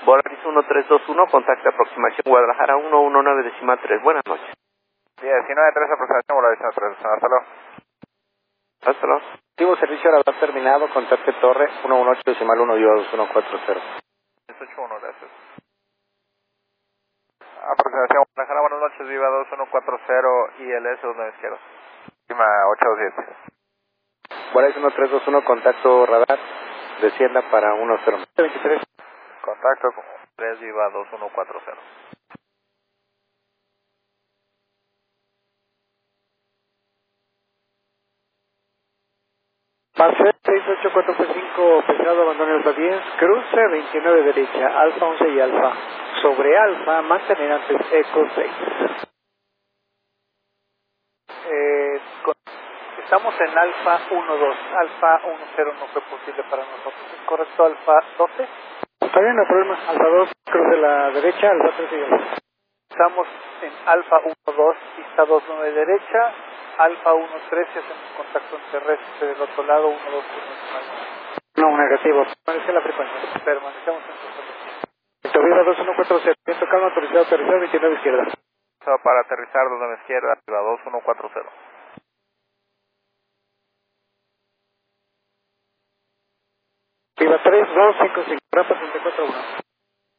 Volaris 1321, contacto aproximación Guadalajara 119.3. Buenas noches. 19.3, aproximación Volaris 1321, hasta luego. Hasta luego. Activo servicio radar terminado, contacte torre 118.1, 181, gracias. Aproximación Guadalajara, buenas noches, Viva 2140, ILS 29 izquierda. Última 827. Volaris 1321, contacto radar, descienda para 10. Contacto con 3 Viva 2140. Pase 68435, pesado, abandono Alfa 10, cruce 29 derecha, Alfa 11 y Alfa. Sobre Alfa, mantener antes Eco 6. Estamos en Alfa 12, Alfa 10 no fue posible para nosotros. ¿Es correcto, Alfa 12? Está bien, no hay problema. Alfa 2, cruce la derecha, Alfa 3 y Alfa. Estamos en Alfa 12, pista 29 derecha, Alfa 13, hacemos contacto en terrestre del otro lado, 121. No, negativo. Permanece la frecuencia. Permanecemos en contacto. Viva 2140, viento calma, autorizado aterrizar 29 izquierda. Para aterrizar 29 izquierda, Viva 2140. Viva 3255, rampa 34-1.